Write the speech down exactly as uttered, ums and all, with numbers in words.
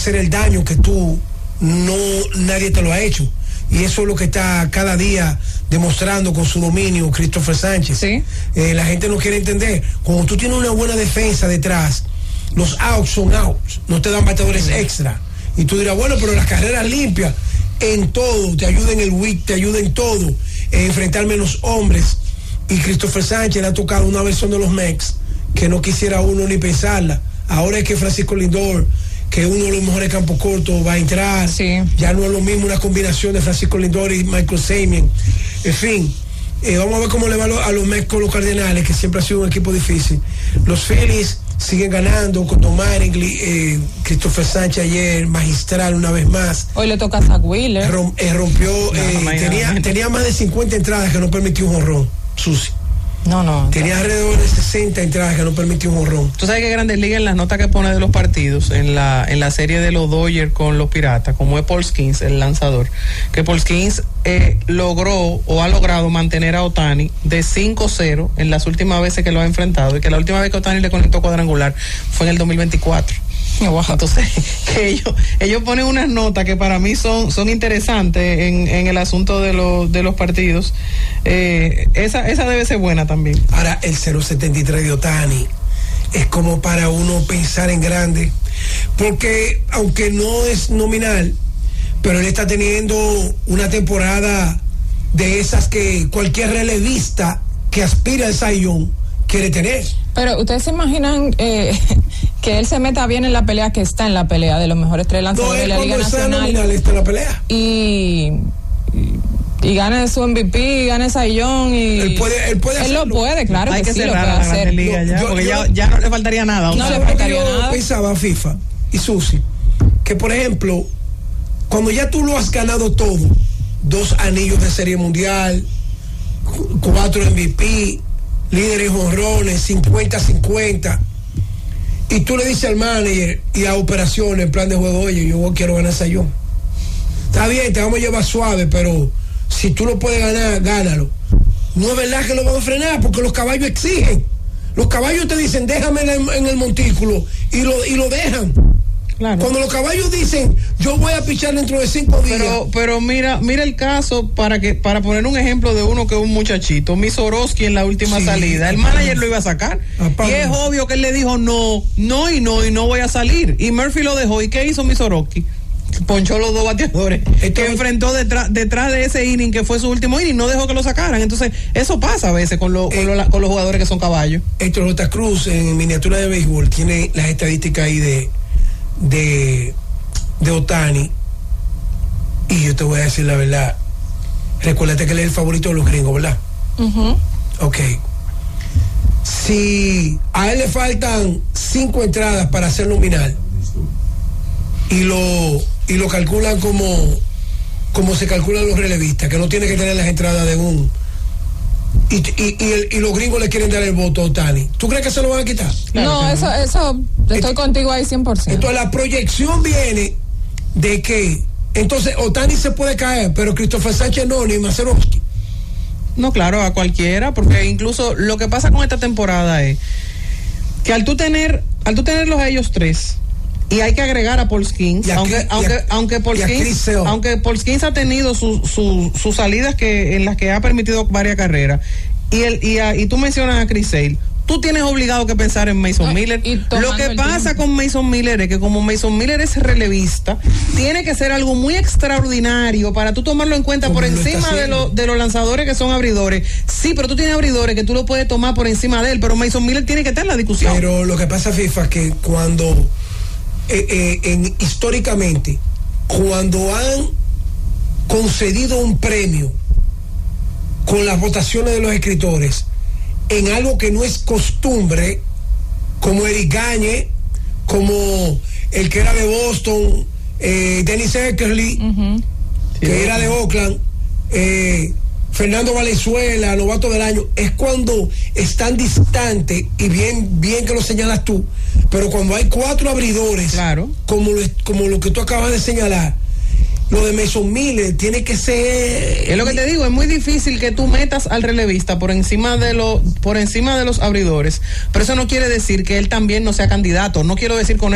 hacer el daño que tú no, nadie te lo ha hecho. Y eso es lo que está cada día demostrando con su dominio Christopher Sánchez. Sí. Eh, la gente no quiere entender. Cuando tú tienes una buena defensa detrás, los outs son outs, no te dan bateadores sí. extra. Y tú dirás, bueno, pero las carreras limpias, en todo, te ayuda en el whip, te ayuda en todo, en enfrentar menos hombres. Y Christopher Sánchez le ha tocado una versión de los Mex que no quisiera uno ni pensarla. Ahora es que Francisco Lindor, que uno de los mejores campos cortos, va a entrar. Sí. Ya no es lo mismo una combinación de Francisco Lindor y Michael Semien. En fin, eh, vamos a ver cómo le va a, lo, a los Mets con los Cardenales, que siempre ha sido un equipo difícil. Los Phillies siguen ganando con Tom Mattingly, eh, Christopher Sánchez ayer, magistral una vez más. Hoy le toca a Zach Wheeler. Rom, eh, rompió, eh, no, tenía, no. tenía más de cincuenta entradas que no permitió un jonrón, Susi. No, no. Tenía no. alrededor de sesenta entradas que no permitió un jonrón. Tú sabes que Grandes Ligas en las notas que pone de los partidos, en la en la serie de los Dodgers con los Piratas, como es Paul Skeens, el lanzador, que Paul Skeens eh, logró o ha logrado mantener a Ohtani de cinco cero en las últimas veces que lo ha enfrentado, y que la última vez que Ohtani le conectó cuadrangular fue en el dos mil veinticuatro. Wow. Entonces, que ellos, ellos ponen unas notas que para mí son, son interesantes en, en el asunto de los, de los partidos. Eh, esa, esa debe ser buena también. Ahora, el cero setenta y tres de Ohtani es como para uno pensar en grande, porque aunque no es nominal, pero él está teniendo una temporada de esas que cualquier relevista que aspira al Cy Young quiere tener. Pero ustedes se imaginan eh, que él se meta bien en la pelea, que está en la pelea de los mejores tres lanzadores no, de la Liga Nacional. Nominal, está en la pelea. Y, y, y gane su M V P, gane Cy Young y él puede, él puede él lo puede, claro. Hay que, que sí, cerrar lo puede la hacer. Liga ya, yo, porque yo, ya, ya no le faltaría nada. No le faltaría yo nada. Pensaba FIFA y Susi que, por ejemplo, cuando ya tú lo has ganado todo, dos anillos de Serie Mundial, cuatro M V P, líder en jonrones, cincuenta cincuenta, y tú le dices al manager y a operaciones, en plan de juego, oye, yo quiero ganar esa yo. Está bien, te vamos a llevar suave, pero si tú lo puedes ganar, gánalo. No es verdad que lo vamos a frenar, porque los caballos exigen. Los caballos te dicen, déjame en el, en el montículo, y lo, y lo dejan. Claro. Cuando los caballos dicen, yo voy a pichar dentro de cinco días. Pero, pero mira, mira el caso, para que, para poner un ejemplo de uno que es un muchachito, Misorowski en la última sí, salida, el manager lo iba a sacar. Apá, y es obvio que él le dijo no, no y no, y no voy a salir. Y Murphy lo dejó. ¿Y qué hizo Misorowski? Ponchó los dos bateadores Entonces, que enfrentó detrás, detrás de ese inning que fue su último inning, no dejó que lo sacaran. Entonces, eso pasa a veces con, lo, con, eh, lo, con los jugadores que son caballos. Héctor J. Cruz en miniatura de béisbol tiene las estadísticas ahí de de de Ohtani, y yo te voy a decir la verdad. Recuérdate que él es el favorito de los gringos, ¿verdad? Uh-huh. Ok, si a él le faltan cinco entradas para ser nominal y lo y lo calculan como como se calculan los relevistas, que no tiene que tener las entradas de un y, y, y, el, y los gringos le quieren dar el voto a Ohtani, ¿tú crees que se lo van a quitar? Claro, no, eso, eso estoy entonces, contigo ahí cien por ciento. Entonces la proyección viene de que entonces Ohtani se puede caer, pero Christopher Sánchez no, ni Mazeroski. No, claro, a cualquiera, porque incluso lo que pasa con esta temporada es que al tú tener, al tú tenerlos a ellos tres, y hay que agregar a Paul Skeens, aunque, aunque, a, aunque Paul Skeens, aunque Paul Skeens ha tenido sus su, su salidas que, en las que ha permitido varias carreras, y el, y, a, y tú mencionas a Chris Sale, tú tienes obligado que pensar en Mason no, Miller. Lo que pasa con Mason Miller es que como Mason Miller es relevista, tiene que ser algo muy extraordinario para tú tomarlo en cuenta por encima de, lo, de los lanzadores que son abridores. Sí, pero tú tienes abridores que tú lo puedes tomar por encima de él, pero Mason Miller tiene que estar en la discusión. Pero lo que pasa, FIFA, es que cuando eh, eh, en, históricamente, cuando han concedido un premio con las votaciones de los escritores en algo que no es costumbre, como Eric Gagne, como el que era de Boston, eh, Dennis Eckersley, uh-huh. que sí, era de Oakland, eh, Fernando Valenzuela, novato del año, es cuando están distantes, y bien, bien que lo señalas tú, pero cuando hay cuatro abridores, claro, como lo, como lo que tú acabas de señalar, lo de Mason Miller tiene que ser. Es lo que te digo, es muy difícil que tú metas al relevista por encima de los por encima de los abridores, pero eso no quiere decir que él también no sea candidato. No quiero decir con